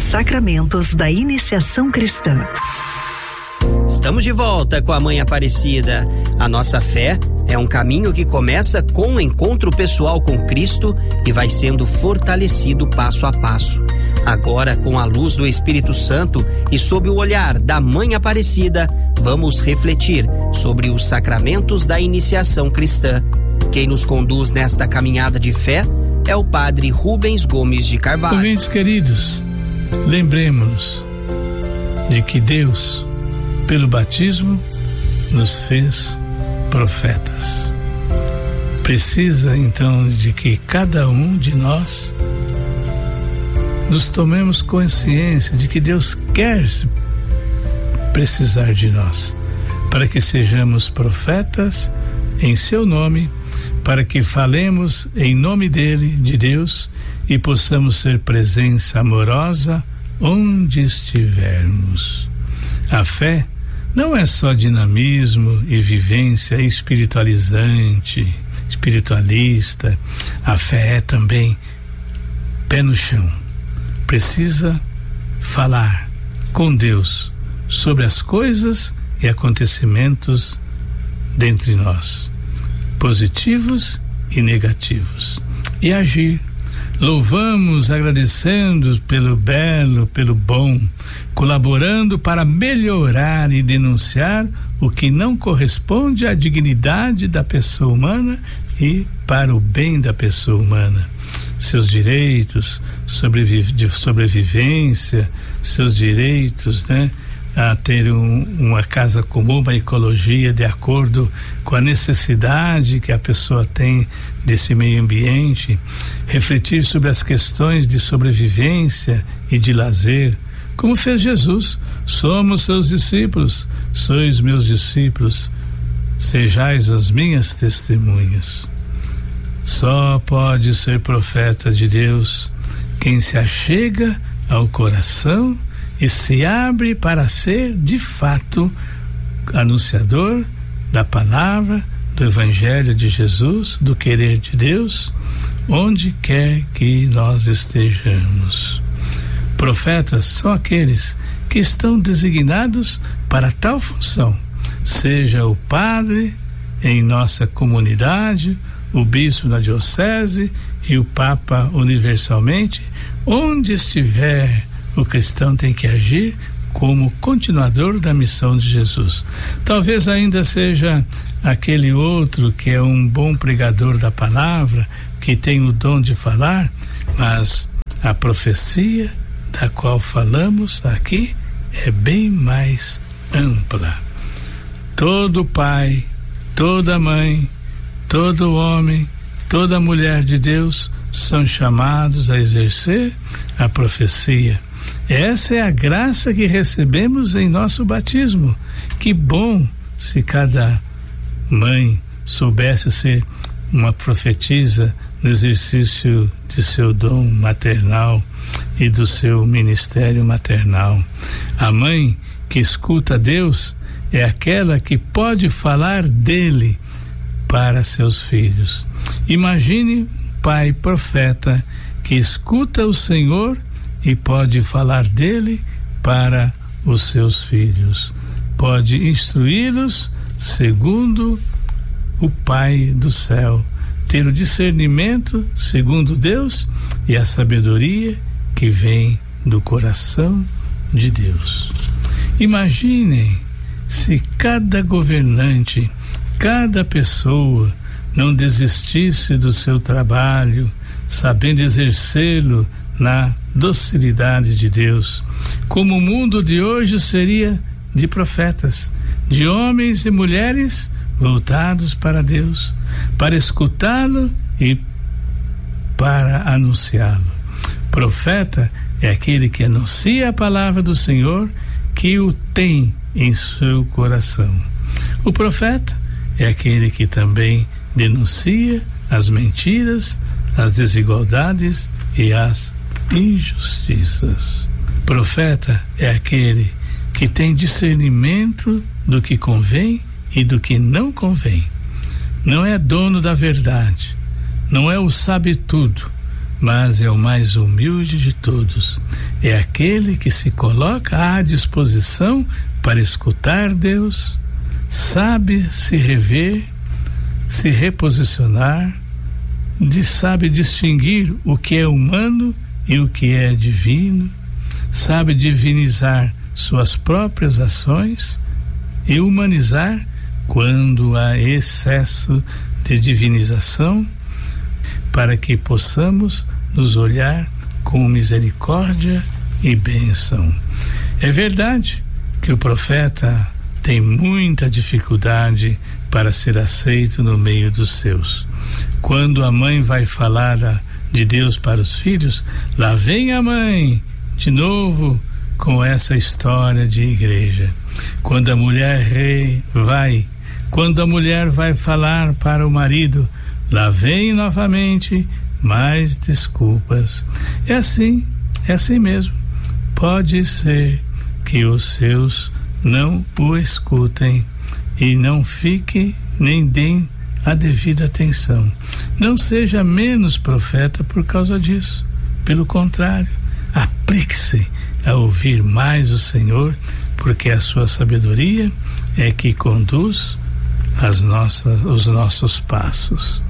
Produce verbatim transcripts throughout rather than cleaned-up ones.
sacramentos da iniciação cristã. Estamos de volta com a Mãe Aparecida. A nossa fé é um caminho que começa com o encontro pessoal com Cristo e vai sendo fortalecido passo a passo. Agora, com a luz do Espírito Santo e sob o olhar da Mãe Aparecida, vamos refletir sobre os sacramentos da iniciação cristã. Quem nos conduz nesta caminhada de fé é o Padre Rubens Gomes de Carvalho. Ouvintes queridos, lembremos-nos de que Deus, pelo batismo, nos fez profetas. Precisa então de que cada um de nós nos tomemos consciência de que Deus quer precisar de nós, para que sejamos profetas em seu nome, para que falemos em nome dele, de Deus, e possamos ser presença amorosa onde estivermos. A fé não é só dinamismo e vivência espiritualizante, espiritualista. A fé é também pé no chão. Precisa falar com Deus sobre as coisas e acontecimentos dentre nós, positivos e negativos, e agir. Louvamos, agradecendo pelo belo, pelo bom, colaborando para melhorar e denunciar o que não corresponde à dignidade da pessoa humana e para o bem da pessoa humana. Seus direitos sobrevi- de sobrevivência, seus direitos, né, a ter um, uma casa comum, uma ecologia de acordo com a necessidade que a pessoa tem desse meio ambiente, refletir sobre as questões de sobrevivência e de lazer, como fez Jesus. Somos seus discípulos, sois meus discípulos, sejais as minhas testemunhas. Só pode ser profeta de Deus quem se achega ao coração e se abre para ser, de fato, anunciador da palavra, do Evangelho de Jesus, do querer de Deus, onde quer que nós estejamos. Profetas são aqueles que estão designados para tal função, seja o padre em nossa comunidade, o bispo na diocese e o papa universalmente. Onde estiver, o cristão tem que agir como continuador da missão de Jesus. Talvez ainda seja aquele outro que é um bom pregador da palavra, que tem o dom de falar, mas a profecia da qual falamos aqui é bem mais ampla. Todo pai, toda mãe, todo homem, toda mulher de Deus são chamados a exercer a profecia. Essa é a graça que recebemos em nosso batismo. Que bom se cada mãe soubesse ser uma profetisa no exercício de seu dom maternal e do seu ministério maternal. A mãe que escuta Deus é aquela que pode falar dele para seus filhos. Imagine um pai profeta que escuta o Senhor e pode falar dele para os seus filhos. Pode instruí-los segundo o Pai do céu, ter o discernimento segundo Deus e a sabedoria que vem do coração de Deus. Imaginem se cada governante, cada pessoa não desistisse do seu trabalho, sabendo exercê-lo na docilidade de Deus, como o mundo de hoje seria de profetas, de homens e mulheres voltados para Deus, para escutá-lo e para anunciá-lo. Profeta é aquele que anuncia a palavra do Senhor, que o tem em seu coração. O profeta é aquele que também denuncia as mentiras, as desigualdades e as injustiças. Profeta é aquele que tem discernimento do que convém e do que não convém. Não é dono da verdade, não é o sabe tudo, mas é o mais humilde de todos. É aquele que se coloca à disposição para escutar Deus, sabe se rever, se reposicionar, de, sabe distinguir o que é humano e o que é divino, sabe divinizar suas próprias ações e humanizar quando há excesso de divinização, para que possamos nos olhar com misericórdia e bênção. É verdade que o profeta tem muita dificuldade para ser aceito no meio dos seus. Quando a mãe vai falar a, de Deus para os filhos, lá vem a mãe de novo com essa história de igreja. Quando a mulher rei vai, quando a mulher vai falar para o marido, lá vem novamente mais desculpas. É assim, é assim mesmo. Pode ser que os seus não o escutem e não fiquem nem deem a devida atenção. Não seja menos profeta por causa disso. Pelo contrário, aplique-se a ouvir mais o Senhor, porque a sua sabedoria é que conduz as nossas, os nossos passos.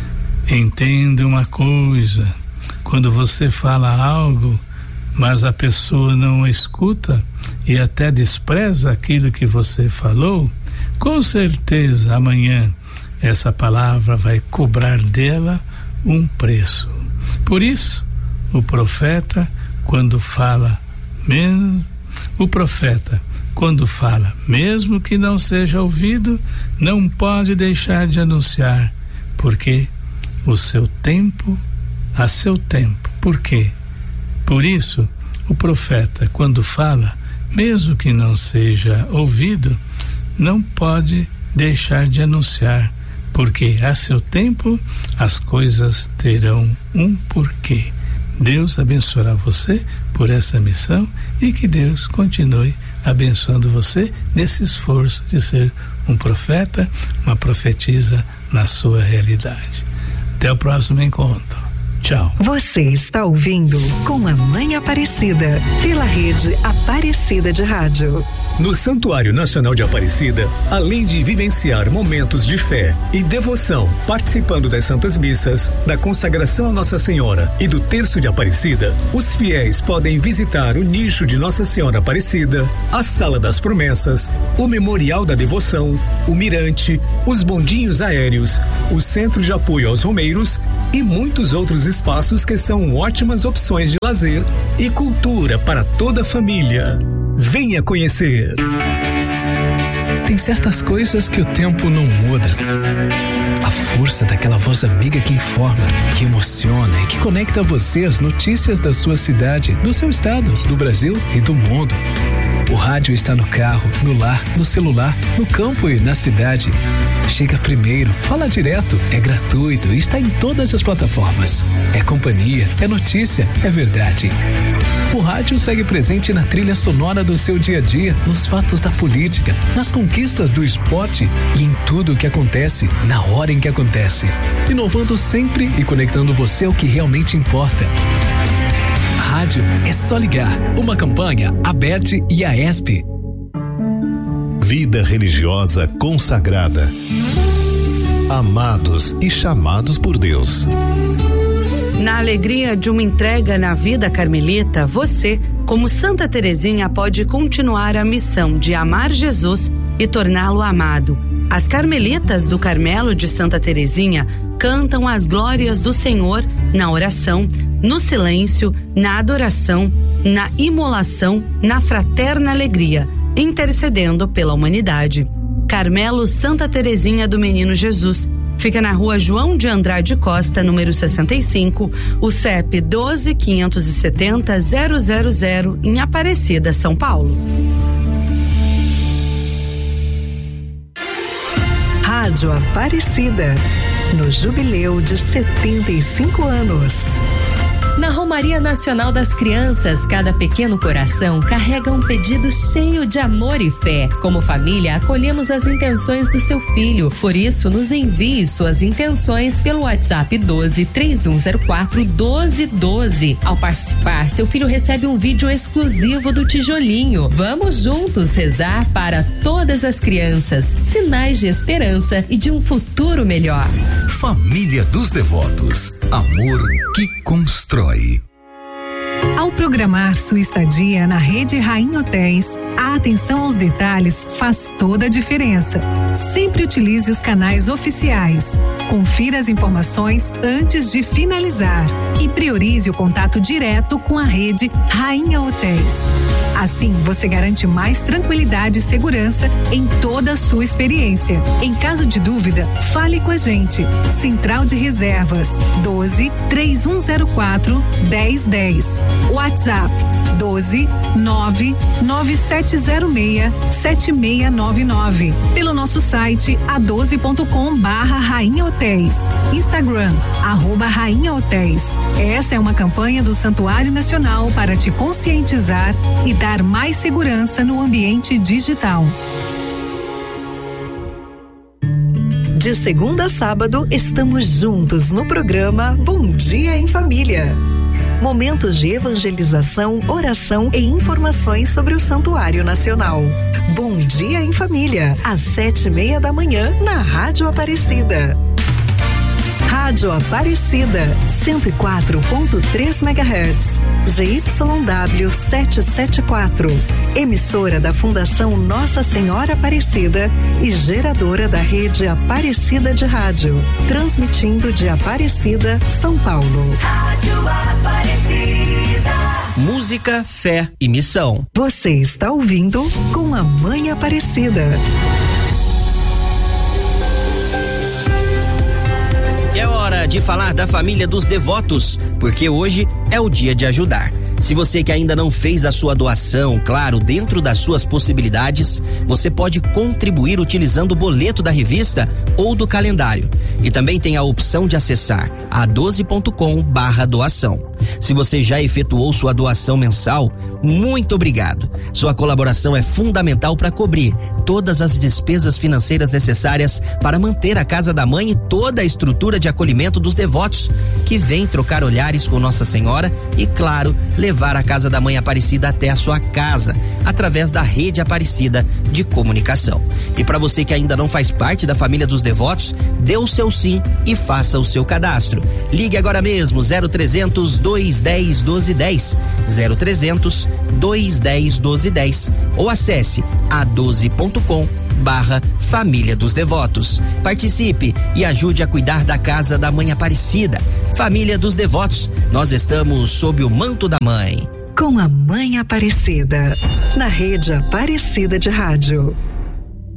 Entenda uma coisa: quando você fala algo, mas a pessoa não escuta e até despreza aquilo que você falou, com certeza amanhã essa palavra vai cobrar dela um preço. Por isso, o profeta, quando fala, mesmo, o profeta, quando fala, mesmo que não seja ouvido, não pode deixar de anunciar, porque o seu tempo, a seu tempo. Por quê? Por isso, o profeta, quando fala, mesmo que não seja ouvido, não pode deixar de anunciar, porque a seu tempo as coisas terão um porquê. Deus abençoará você por essa missão e que Deus continue abençoando você nesse esforço de ser um profeta, uma profetisa na sua realidade. Até o próximo encontro. Tchau. Você está ouvindo Com a Mãe Aparecida, pela rede Aparecida de Rádio. No Santuário Nacional de Aparecida, além de vivenciar momentos de fé e devoção, participando das Santas Missas, da consagração a Nossa Senhora e do Terço de Aparecida, os fiéis podem visitar o nicho de Nossa Senhora Aparecida, a Sala das Promessas, o Memorial da Devoção, o Mirante, os bondinhos aéreos, o Centro de Apoio aos Romeiros e muitos outros espaços que são ótimas opções de lazer e cultura para toda a família. Venha conhecer. Tem certas coisas que o tempo não muda. A força daquela voz amiga que informa, que emociona e que conecta você às notícias da sua cidade, do seu estado, do Brasil e do mundo. O rádio está no carro, no lar, no celular, no campo e na cidade. Chega primeiro, fala direto, é gratuito e está em todas as plataformas. É companhia, é notícia, é verdade. O rádio segue presente na trilha sonora do seu dia a dia, nos fatos da política, nas conquistas do esporte e em tudo o que acontece, na hora em que acontece. Inovando sempre e conectando você ao que realmente importa. Rádio é só ligar. Uma campanha Aberte e A E S P. Vida religiosa consagrada. Amados e chamados por Deus. Na alegria de uma entrega na vida carmelita, você, como Santa Teresinha, pode continuar a missão de amar Jesus e torná-lo amado. As carmelitas do Carmelo de Santa Teresinha cantam as glórias do Senhor na oração, no silêncio, na adoração, na imolação, na fraterna alegria, intercedendo pela humanidade. Carmelo Santa Teresinha do Menino Jesus. Fica na rua João de Andrade Costa, número sessenta e cinco, o C E P doze, quinhentos e setenta, zero zero zero, em Aparecida, São Paulo. Rádio Aparecida, no jubileu de setenta e cinco anos. Na Romaria Nacional das Crianças, cada pequeno coração carrega um pedido cheio de amor e fé. Como família, acolhemos as intenções do seu filho. Por isso, nos envie suas intenções pelo WhatsApp doze, três um zero quatro, doze doze. Ao participar, seu filho recebe um vídeo exclusivo do Tijolinho. Vamos juntos rezar para todas as crianças. Sinais de esperança e de um futuro melhor. Família dos Devotos. Amor que constrói. Ao programar sua estadia na Rede Rainha Hotéis, a atenção aos detalhes faz toda a diferença. Sempre utilize os canais oficiais. Confira as informações antes de finalizar e priorize o contato direto com a Rede Rainha Hotéis. Assim, você garante mais tranquilidade e segurança em toda a sua experiência. Em caso de dúvida, fale com a gente. Central de Reservas doze, três um zero quatro, dez dez. WhatsApp doze, nove nove sete zero seis, sete seis nove nove. Pelo nosso site a doze ponto com barra Rainha Hotéis. Instagram, arroba Rainha Hotéis. Essa é uma campanha do Santuário Nacional para te conscientizar e dar mais segurança no ambiente digital. De segunda a sábado, estamos juntos no programa Bom Dia em Família. Momentos de evangelização, oração e informações sobre o Santuário Nacional. Bom Dia em Família, às sete e meia da manhã, na Rádio Aparecida. Rádio Aparecida, cento e quatro ponto três megahertz, Z Y W setecentos e setenta e quatro. Emissora da Fundação Nossa Senhora Aparecida e geradora da rede Aparecida de Rádio. Transmitindo de Aparecida, São Paulo. Rádio Aparecida. Música, fé e missão. Você está ouvindo com a Mãe Aparecida. É hora de falar da família dos devotos, porque hoje é o dia de ajudar. Se você que ainda não fez a sua doação, claro, dentro das suas possibilidades, você pode contribuir utilizando o boleto da revista ou do calendário. E também tem a opção de acessar a doze ponto com barra doação. Se você já efetuou sua doação mensal, muito obrigado. Sua colaboração é fundamental para cobrir todas as despesas financeiras necessárias para manter a Casa da Mãe e toda a estrutura de acolhimento dos devotos que vêm trocar olhares com Nossa Senhora e, claro, levar a Casa da Mãe Aparecida até a sua casa, através da rede Aparecida de comunicação. E para você que ainda não faz parte da família dos devotos, dê o seu sim e faça o seu cadastro. Ligue agora mesmo zero trezentos, dois dez, doze dez, zero trezentos, dois dez, doze dez ou acesse a doze ponto com barra Família dos Devotos. Participe e ajude a cuidar da Casa da Mãe Aparecida. Família dos Devotos, nós estamos sob o manto da Mãe. Com a Mãe Aparecida, na rede Aparecida de Rádio.